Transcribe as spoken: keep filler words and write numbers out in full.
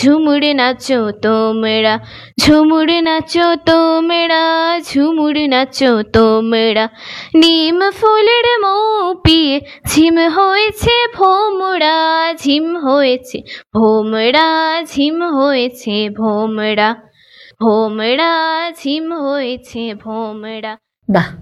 ঝুমুর নাচো তোমরা, ঝুমুর নাচো তোমরা, ঝুমুর নাচো তোমরা। নিম ফুলের মৌ পিয়ে ঝিম হয়েছে ভোমরা, ঝিম হয়েছে ভোমরা, ঝিম হয়েছে ভোমরা, ভোমরা ঝিম হয়েছে ভোমরা। বাহ!